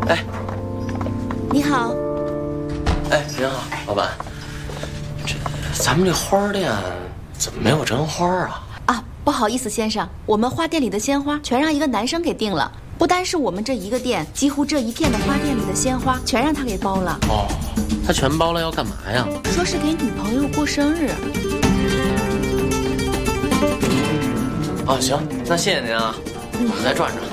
哎， 你好。 哎，您好，老板。咱们这花店怎么没有真花啊？ 啊，不好意思，先生，我们花店里的鲜花全让一个男生给订了。不单是我们这一个店，几乎这一片的花店里的鲜花全让他给包了。 哦，他全包了要干嘛呀？ 说是给女朋友过生日。 哦，行，那谢谢您啊，我再转转。